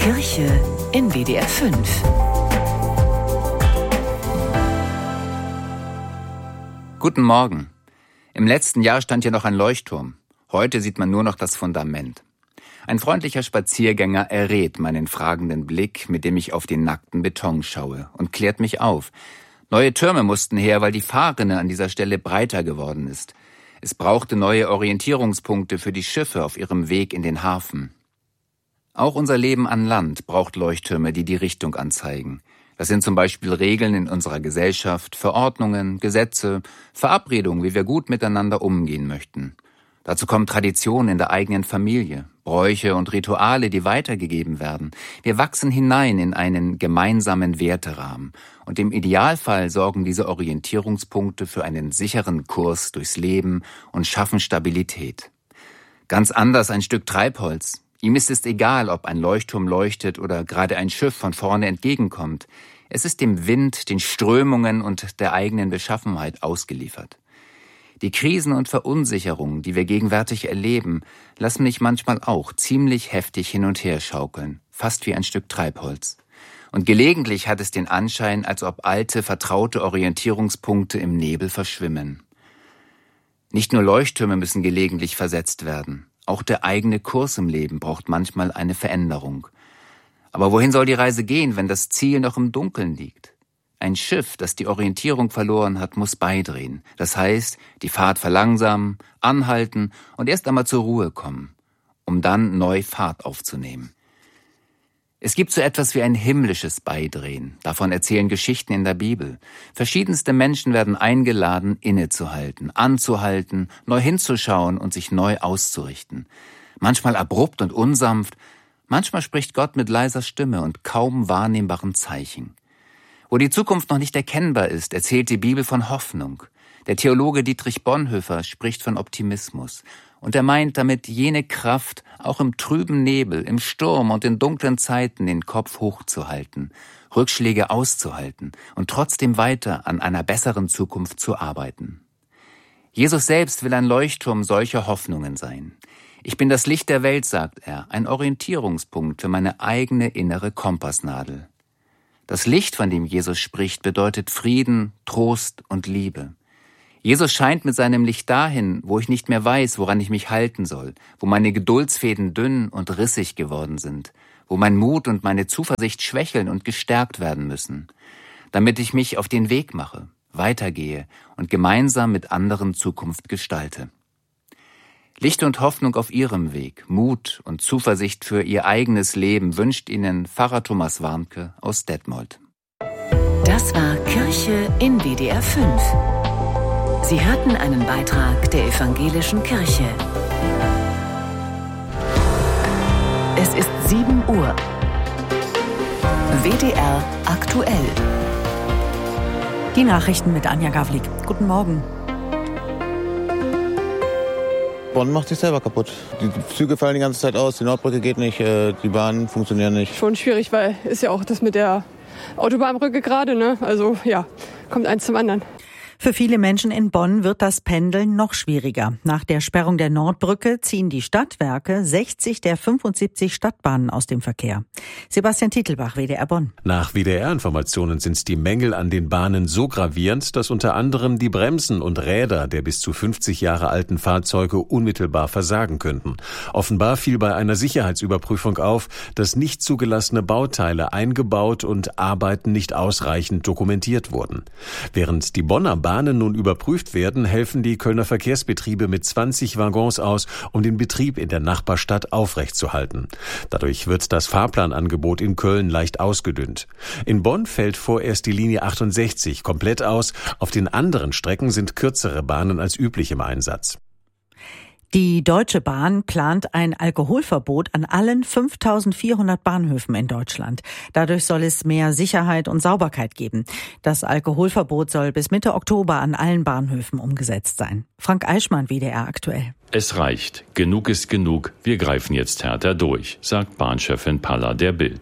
Kirche in WDR 5. Guten Morgen. Im letzten Jahr stand hier noch ein Leuchtturm. Heute sieht man nur noch das Fundament. Ein freundlicher Spaziergänger errät meinen fragenden Blick, mit dem ich auf den nackten Beton schaue, und klärt mich auf. Neue Türme mussten her, weil die Fahrrinne an dieser Stelle breiter geworden ist. Es brauchte neue Orientierungspunkte für die Schiffe auf ihrem Weg in den Hafen. Auch unser Leben an Land braucht Leuchttürme, die die Richtung anzeigen. Das sind zum Beispiel Regeln in unserer Gesellschaft, Verordnungen, Gesetze, Verabredungen, wie wir gut miteinander umgehen möchten. Dazu kommen Traditionen in der eigenen Familie, Bräuche und Rituale, die weitergegeben werden. Wir wachsen hinein in einen gemeinsamen Werterahmen. Und im Idealfall sorgen diese Orientierungspunkte für einen sicheren Kurs durchs Leben und schaffen Stabilität. Ganz anders ein Stück Treibholz. Ihm ist es egal, ob ein Leuchtturm leuchtet oder gerade ein Schiff von vorne entgegenkommt. Es ist dem Wind, den Strömungen und der eigenen Beschaffenheit ausgeliefert. Die Krisen und Verunsicherungen, die wir gegenwärtig erleben, lassen mich manchmal auch ziemlich heftig hin und her schaukeln, fast wie ein Stück Treibholz. Und gelegentlich hat es den Anschein, als ob alte, vertraute Orientierungspunkte im Nebel verschwimmen. Nicht nur Leuchttürme müssen gelegentlich versetzt werden. Auch der eigene Kurs im Leben braucht manchmal eine Veränderung. Aber wohin soll die Reise gehen, wenn das Ziel noch im Dunkeln liegt? Ein Schiff, das die Orientierung verloren hat, muss beidrehen. Das heißt, die Fahrt verlangsamen, anhalten und erst einmal zur Ruhe kommen, um dann neu Fahrt aufzunehmen. Es gibt so etwas wie ein himmlisches Beidrehen. Davon erzählen Geschichten in der Bibel. Verschiedenste Menschen werden eingeladen, innezuhalten, anzuhalten, neu hinzuschauen und sich neu auszurichten. Manchmal abrupt und unsanft, manchmal spricht Gott mit leiser Stimme und kaum wahrnehmbaren Zeichen. Wo die Zukunft noch nicht erkennbar ist, erzählt die Bibel von Hoffnung. Der Theologe Dietrich Bonhoeffer spricht von Optimismus. Und er meint damit jene Kraft, auch im trüben Nebel, im Sturm und in dunklen Zeiten den Kopf hochzuhalten, Rückschläge auszuhalten und trotzdem weiter an einer besseren Zukunft zu arbeiten. Jesus selbst will ein Leuchtturm solcher Hoffnungen sein. Ich bin das Licht der Welt, sagt er, ein Orientierungspunkt für meine eigene innere Kompassnadel. Das Licht, von dem Jesus spricht, bedeutet Frieden, Trost und Liebe. Jesus scheint mit seinem Licht dahin, wo ich nicht mehr weiß, woran ich mich halten soll, wo meine Geduldsfäden dünn und rissig geworden sind, wo mein Mut und meine Zuversicht schwächeln und gestärkt werden müssen, damit ich mich auf den Weg mache, weitergehe und gemeinsam mit anderen Zukunft gestalte. Licht und Hoffnung auf Ihrem Weg, Mut und Zuversicht für Ihr eigenes Leben wünscht Ihnen Pfarrer Thomas Warnke aus Detmold. Das war Kirche in WDR 5. Sie hörten einen Beitrag der Evangelischen Kirche. Es ist 7 Uhr. WDR aktuell. Die Nachrichten mit Anja Gawlik. Guten Morgen. Bonn macht sich selber kaputt. Die Züge fallen die ganze Zeit aus, die Nordbrücke geht nicht, die Bahnen funktionieren nicht. Schon schwierig, weil ist ja auch das mit der Autobahnbrücke gerade, ne? Also ja, kommt eins zum anderen. Für viele Menschen in Bonn wird das Pendeln noch schwieriger. Nach der Sperrung der Nordbrücke ziehen die Stadtwerke 60 der 75 Stadtbahnen aus dem Verkehr. Sebastian Titelbach, WDR Bonn. Nach WDR-Informationen sind die Mängel an den Bahnen so gravierend, dass unter anderem die Bremsen und Räder der bis zu 50 Jahre alten Fahrzeuge unmittelbar versagen könnten. Offenbar fiel bei einer Sicherheitsüberprüfung auf, dass nicht zugelassene Bauteile eingebaut und Arbeiten nicht ausreichend dokumentiert wurden. Während die Bonner Bahnen nun überprüft werden, helfen die Kölner Verkehrsbetriebe mit 20 Waggons aus, um den Betrieb in der Nachbarstadt aufrechtzuerhalten. Dadurch wird das Fahrplanangebot in Köln leicht ausgedünnt. In Bonn fällt vorerst die Linie 68 komplett aus. Auf den anderen Strecken sind kürzere Bahnen als üblich im Einsatz. Die Deutsche Bahn plant ein Alkoholverbot an allen 5.400 Bahnhöfen in Deutschland. Dadurch soll es mehr Sicherheit und Sauberkeit geben. Das Alkoholverbot soll bis Mitte Oktober an allen Bahnhöfen umgesetzt sein. Frank Eichmann, WDR aktuell. Es reicht. Genug ist genug. Wir greifen jetzt härter durch, sagt Bahnchefin Paller der Bild.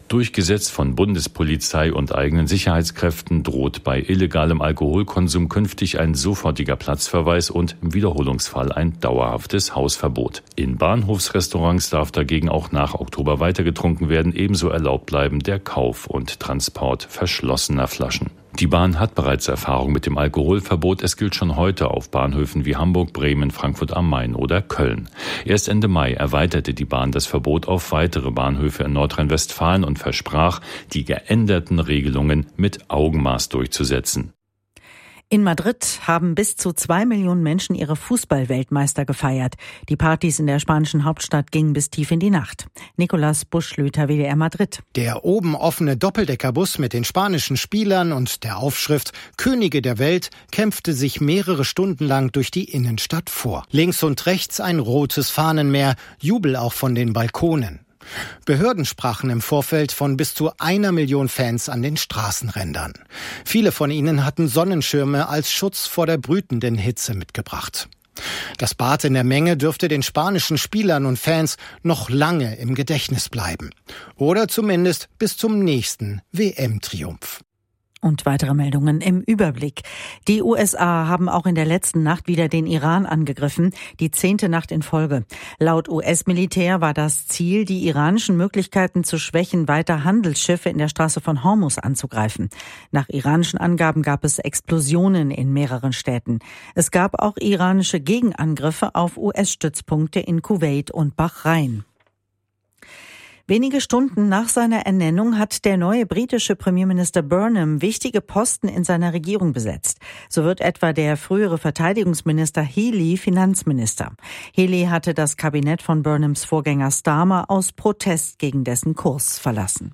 Durchgesetzt von Bundespolizei und eigenen Sicherheitskräften droht bei illegalem Alkoholkonsum künftig ein sofortiger Platzverweis und im Wiederholungsfall ein dauerhaftes Hausverbot. In Bahnhofsrestaurants darf dagegen auch nach Oktober weiter getrunken werden, ebenso erlaubt bleiben der Kauf und Transport verschlossener Flaschen. Die Bahn hat bereits Erfahrung mit dem Alkoholverbot. Es gilt schon heute auf Bahnhöfen wie Hamburg, Bremen, Frankfurt am Main oder Köln. Erst Ende Mai erweiterte die Bahn das Verbot auf weitere Bahnhöfe in Nordrhein-Westfalen und versprach, die geänderten Regelungen mit Augenmaß durchzusetzen. In Madrid haben bis zu 2 Millionen Menschen ihre Fußball-Weltmeister gefeiert. Die Partys in der spanischen Hauptstadt gingen bis tief in die Nacht. Nicolas Buschlöter, WDR Madrid. Der oben offene Doppeldeckerbus mit den spanischen Spielern und der Aufschrift Könige der Welt kämpfte sich mehrere Stunden lang durch die Innenstadt vor. Links und rechts ein rotes Fahnenmeer, Jubel auch von den Balkonen. Behörden sprachen im Vorfeld von bis zu 1 Million Fans an den Straßenrändern. Viele von ihnen hatten Sonnenschirme als Schutz vor der brütenden Hitze mitgebracht. Das Bad in der Menge dürfte den spanischen Spielern und Fans noch lange im Gedächtnis bleiben. Oder zumindest bis zum nächsten WM-Triumph. Und weitere Meldungen im Überblick. Die USA haben auch in der letzten Nacht wieder den Iran angegriffen, die 10. Nacht in Folge. Laut US-Militär war das Ziel, die iranischen Möglichkeiten zu schwächen, weiter Handelsschiffe in der Straße von Hormuz anzugreifen. Nach iranischen Angaben gab es Explosionen in mehreren Städten. Es gab auch iranische Gegenangriffe auf US-Stützpunkte in Kuwait und Bahrain. Wenige Stunden nach seiner Ernennung hat der neue britische Premierminister Burnham wichtige Posten in seiner Regierung besetzt. So wird etwa der frühere Verteidigungsminister Healey Finanzminister. Healey hatte das Kabinett von Burnhams Vorgänger Starmer aus Protest gegen dessen Kurs verlassen.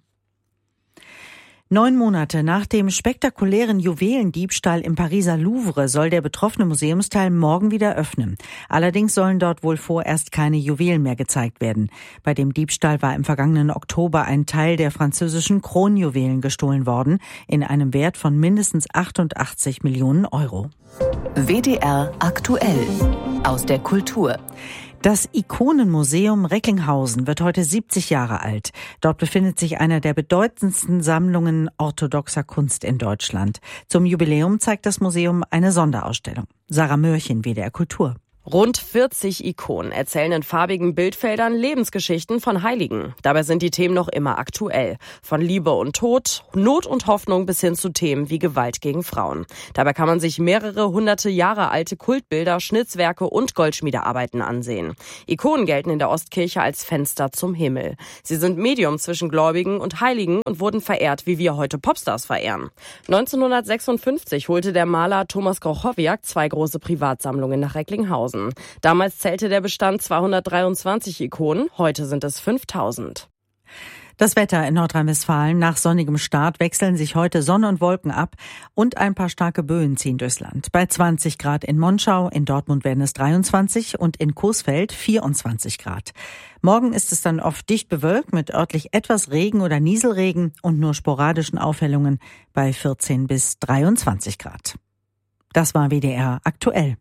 9 Monate nach dem spektakulären Juwelendiebstahl im Pariser Louvre soll der betroffene Museumsteil morgen wieder öffnen. Allerdings sollen dort wohl vorerst keine Juwelen mehr gezeigt werden. Bei dem Diebstahl war im vergangenen Oktober ein Teil der französischen Kronjuwelen gestohlen worden, in einem Wert von mindestens 88 Millionen Euro. WDR aktuell aus der Kultur. Das Ikonenmuseum Recklinghausen wird heute 70 Jahre alt. Dort befindet sich eine der bedeutendsten Sammlungen orthodoxer Kunst in Deutschland. Zum Jubiläum zeigt das Museum eine Sonderausstellung. Sarah Mörchen, WDR Kultur. Rund 40 Ikonen erzählen in farbigen Bildfeldern Lebensgeschichten von Heiligen. Dabei sind die Themen noch immer aktuell. Von Liebe und Tod, Not und Hoffnung bis hin zu Themen wie Gewalt gegen Frauen. Dabei kann man sich mehrere hunderte Jahre alte Kultbilder, Schnitzwerke und Goldschmiedearbeiten ansehen. Ikonen gelten in der Ostkirche als Fenster zum Himmel. Sie sind Medium zwischen Gläubigen und Heiligen und wurden verehrt, wie wir heute Popstars verehren. 1956 holte der Maler Thomas Grochowiak 2 große Privatsammlungen nach Recklinghausen. Damals zählte der Bestand 223 Ikonen, heute sind es 5000. Das Wetter in Nordrhein-Westfalen: nach sonnigem Start wechseln sich heute Sonne und Wolken ab und ein paar starke Böen ziehen durchs Land. Bei 20 Grad in Monschau, in Dortmund werden es 23 und in Coesfeld 24 Grad. Morgen ist es dann oft dicht bewölkt mit örtlich etwas Regen oder Nieselregen und nur sporadischen Aufhellungen bei 14 bis 23 Grad. Das war WDR aktuell.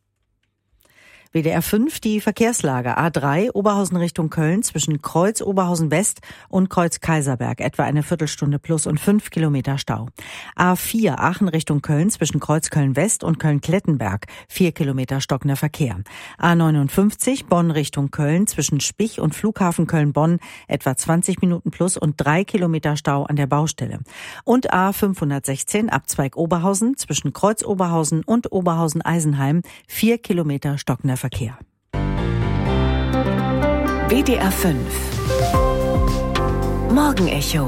WDR 5, die Verkehrslage. A3 Oberhausen Richtung Köln zwischen Kreuz Oberhausen West und Kreuz Kaiserberg. Etwa eine Viertelstunde plus und 5 Kilometer Stau. A4 Aachen Richtung Köln zwischen Kreuz Köln West und Köln Klettenberg. 4 Kilometer stockender Verkehr. A59 Bonn Richtung Köln zwischen Spich und Flughafen Köln-Bonn. Etwa 20 Minuten plus und 3 Kilometer Stau an der Baustelle. Und A516 Abzweig Oberhausen zwischen Kreuz Oberhausen und Oberhausen Eisenheim. 4 Kilometer stockender Verkehr. WDR 5 Morgenecho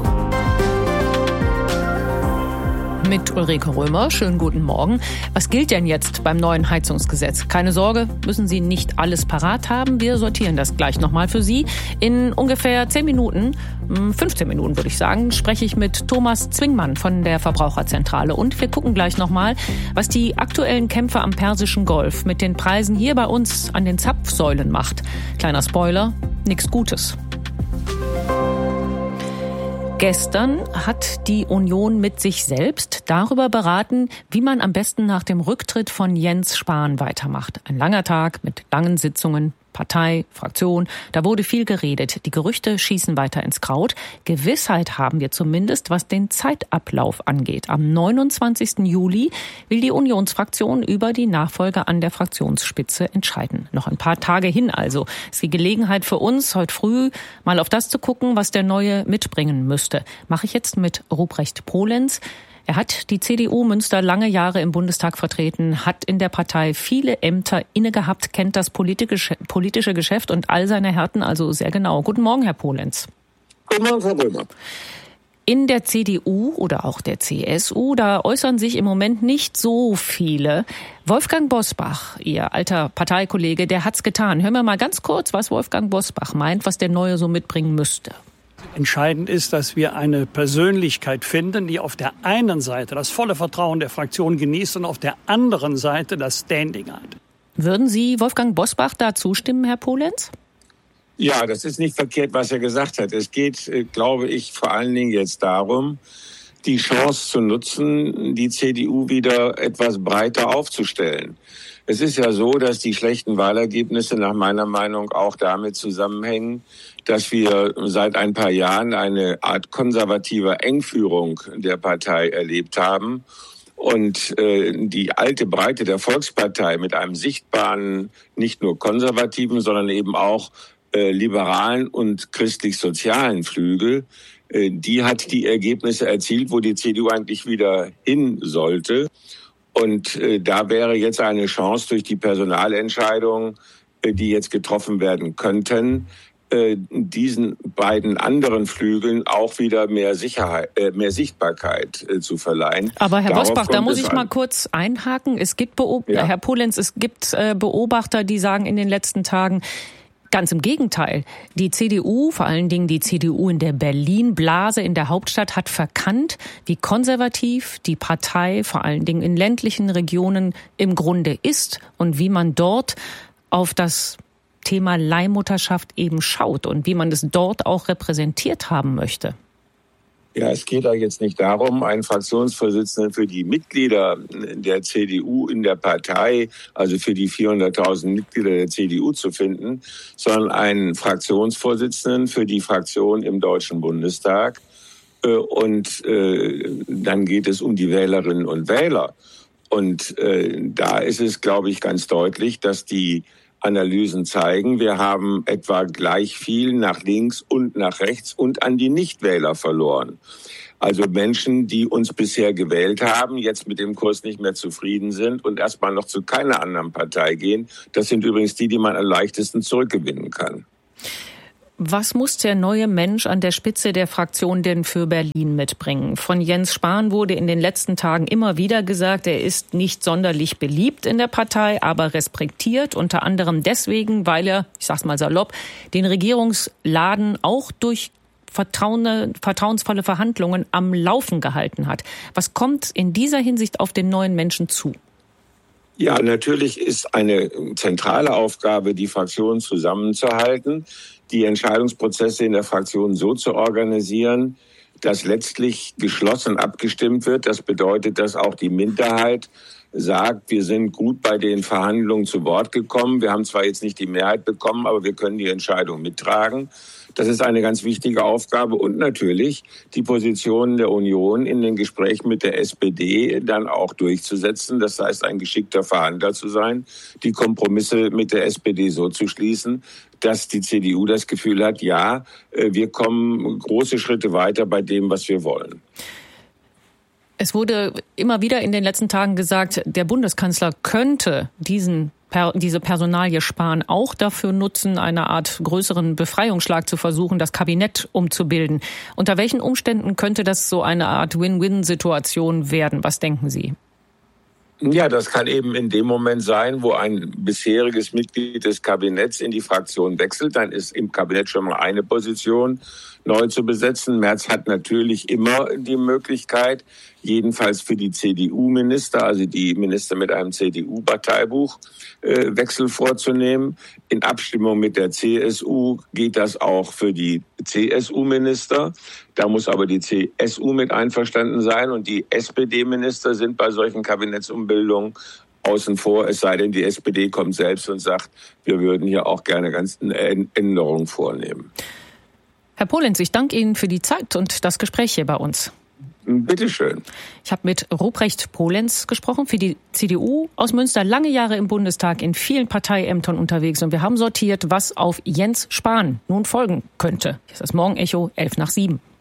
mit Ulrike Römer. Schönen guten Morgen. Was gilt denn jetzt beim neuen Heizungsgesetz? Keine Sorge, müssen Sie nicht alles parat haben. Wir sortieren das gleich nochmal für Sie. In ungefähr 10 Minuten, 15 Minuten würde ich sagen, spreche ich mit Thomas Zwingmann von der Verbraucherzentrale. Und wir gucken gleich nochmal, was die aktuellen Kämpfe am Persischen Golf mit den Preisen hier bei uns an den Zapfsäulen macht. Kleiner Spoiler, nichts Gutes. Gestern hat die Union mit sich selbst darüber beraten, wie man am besten nach dem Rücktritt von Jens Spahn weitermacht. Ein langer Tag mit langen Sitzungen, Partei, Fraktion, da wurde viel geredet. Die Gerüchte schießen weiter ins Kraut. Gewissheit haben wir zumindest, was den Zeitablauf angeht. Am 29. Juli will die Unionsfraktion über die Nachfolge an der Fraktionsspitze entscheiden. Noch ein paar Tage hin also. Ist die Gelegenheit für uns, heute früh mal auf das zu gucken, was der Neue mitbringen müsste. Mache ich jetzt mit Ruprecht Polenz. Er hat die CDU Münster lange Jahre im Bundestag vertreten, hat in der Partei viele Ämter inne gehabt, kennt das politische Geschäft und all seine Härten also sehr genau. Guten Morgen, Herr Polenz. Guten Morgen, Frau Römer. In der CDU oder auch der CSU, da äußern sich im Moment nicht so viele. Wolfgang Bosbach, Ihr alter Parteikollege, der hat's getan. Hören wir mal ganz kurz, was Wolfgang Bosbach meint, was der Neue so mitbringen müsste. Entscheidend ist, dass wir eine Persönlichkeit finden, die auf der einen Seite das volle Vertrauen der Fraktion genießt und auf der anderen Seite das Standing hat. Würden Sie Wolfgang Bosbach da zustimmen, Herr Polenz? Ja, das ist nicht verkehrt, was er gesagt hat. Es geht, glaube ich, vor allen Dingen jetzt darum, die Chance zu nutzen, die CDU wieder etwas breiter aufzustellen. Es ist ja so, dass die schlechten Wahlergebnisse nach meiner Meinung auch damit zusammenhängen, dass wir seit ein paar Jahren eine Art konservativer Engführung der Partei erlebt haben. Und die alte Breite der Volkspartei mit einem sichtbaren, nicht nur konservativen, sondern eben auch liberalen und christlich-sozialen Flügel, die hat die Ergebnisse erzielt, wo die CDU eigentlich wieder hin sollte. Und da wäre jetzt eine Chance durch die Personalentscheidungen, die jetzt getroffen werden könnten, diesen beiden anderen Flügeln auch wieder mehr Sicherheit, mehr Sichtbarkeit zu verleihen. Aber Herr Bosbach, da muss ich mal kurz einhaken. Es gibt Herr Polenz, es gibt Beobachter, die sagen in den letzten Tagen, ganz im Gegenteil. Die CDU, vor allen Dingen die CDU in der Berlin-Blase in der Hauptstadt, hat verkannt, wie konservativ die Partei vor allen Dingen in ländlichen Regionen im Grunde ist und wie man dort auf das Thema Leihmutterschaft eben schaut und wie man es dort auch repräsentiert haben möchte. Ja, es geht da jetzt nicht darum, einen Fraktionsvorsitzenden für die Mitglieder der CDU in der Partei, also für die 400.000 Mitglieder der CDU zu finden, sondern einen Fraktionsvorsitzenden für die Fraktion im Deutschen Bundestag. Und dann geht es um die Wählerinnen und Wähler. Und da ist es, glaube ich, ganz deutlich, dass die Analysen zeigen, wir haben etwa gleich viel nach links und nach rechts und an die Nichtwähler verloren. Also Menschen, die uns bisher gewählt haben, jetzt mit dem Kurs nicht mehr zufrieden sind und erstmal noch zu keiner anderen Partei gehen. Das sind übrigens die man am leichtesten zurückgewinnen kann. Was muss der neue Mensch an der Spitze der Fraktion denn für Berlin mitbringen? Von Jens Spahn wurde in den letzten Tagen immer wieder gesagt, er ist nicht sonderlich beliebt in der Partei, aber respektiert, unter anderem deswegen, weil er, ich sag's mal salopp, den Regierungsladen auch durch vertrauensvolle Verhandlungen am Laufen gehalten hat. Was kommt in dieser Hinsicht auf den neuen Menschen zu? Ja, natürlich ist eine zentrale Aufgabe, die Fraktion zusammenzuhalten, die Entscheidungsprozesse in der Fraktion so zu organisieren, dass letztlich geschlossen abgestimmt wird. Das bedeutet, dass auch die Minderheit sagt, wir sind gut bei den Verhandlungen zu Wort gekommen. Wir haben zwar jetzt nicht die Mehrheit bekommen, aber wir können die Entscheidung mittragen. Das ist eine ganz wichtige Aufgabe und natürlich die Positionen der Union in den Gesprächen mit der SPD dann auch durchzusetzen. Das heißt, ein geschickter Verhandler zu sein, die Kompromisse mit der SPD so zu schließen, dass die CDU das Gefühl hat, ja, wir kommen große Schritte weiter bei dem, was wir wollen. Es wurde immer wieder in den letzten Tagen gesagt, der Bundeskanzler könnte diese Personalie Spahn auch dafür nutzen, eine Art größeren Befreiungsschlag zu versuchen, das Kabinett umzubilden. Unter welchen Umständen könnte das so eine Art Win-Win-Situation werden? Was denken Sie? Ja, das kann eben in dem Moment sein, wo ein bisheriges Mitglied des Kabinetts in die Fraktion wechselt. Dann ist im Kabinett schon mal eine Position neu zu besetzen. Merz hat natürlich immer die Möglichkeit, jedenfalls für die CDU-Minister, also die Minister mit einem CDU-Parteibuch, Wechsel vorzunehmen. In Abstimmung mit der CSU geht das auch für die CSU-Minister. Da muss aber die CSU mit einverstanden sein. Und die SPD-Minister sind bei solchen Kabinettsumbildungen außen vor, es sei denn, die SPD kommt selbst und sagt, wir würden hier auch gerne ganz Änderungen vornehmen. Herr Polenz, ich danke Ihnen für die Zeit und das Gespräch hier bei uns. Bitte schön. Ich habe mit Ruprecht Polenz gesprochen, für die CDU aus Münster, lange Jahre im Bundestag, in vielen Parteiämtern unterwegs. Und wir haben sortiert, was auf Jens Spahn nun folgen könnte. Hier ist das Morgenecho 7:11.